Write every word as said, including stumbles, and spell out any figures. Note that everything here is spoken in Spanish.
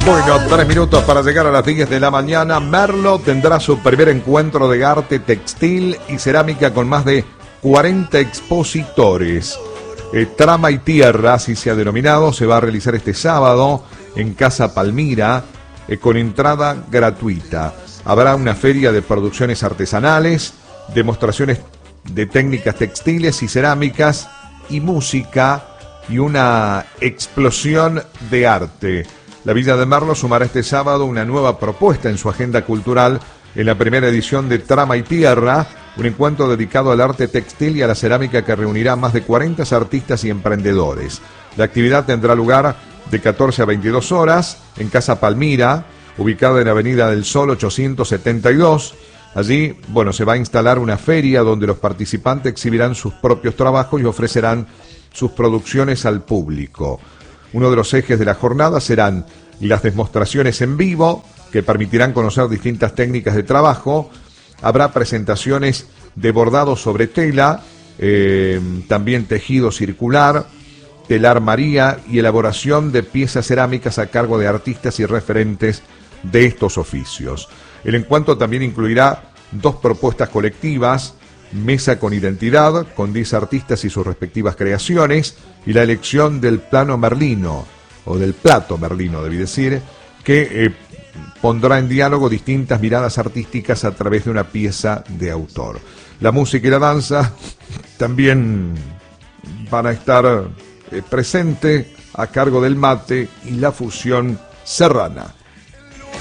Bueno, tres minutos para llegar a las diez de la mañana. Merlo tendrá su primer encuentro de arte textil y cerámica con más de cuarenta expositores. Eh, Trama y Tierra, así se ha denominado, se va a realizar este sábado en Casa Palmira eh, con entrada gratuita. Habrá una feria de producciones artesanales, demostraciones de técnicas textiles y cerámicas y música y una explosión de arte. La Villa de Merlo sumará este sábado una nueva propuesta en su agenda cultural en la primera edición de Trama y Tierra, un encuentro dedicado al arte textil y a la cerámica que reunirá a más de cuarenta artistas y emprendedores. La actividad tendrá lugar de catorce a veintidós horas en Casa Palmira, ubicada en Avenida del Sol ochocientos setenta y dos. Allí, bueno, se va a instalar una feria donde los participantes exhibirán sus propios trabajos y ofrecerán sus producciones al público. Uno de los ejes de la jornada serán las demostraciones en vivo, que permitirán conocer distintas técnicas de trabajo. Habrá presentaciones de bordado sobre tela, eh, también tejido circular, telar María y elaboración de piezas cerámicas a cargo de artistas y referentes de estos oficios. El encuentro también incluirá dos propuestas colectivas, mesa con identidad, con diez artistas y sus respectivas creaciones, y la elección del plano merlino, o del plato merlino, debí decir, que eh, pondrá en diálogo distintas miradas artísticas a través de una pieza de autor. La música y la danza también van a estar eh, presentes a cargo del mate y la fusión serrana.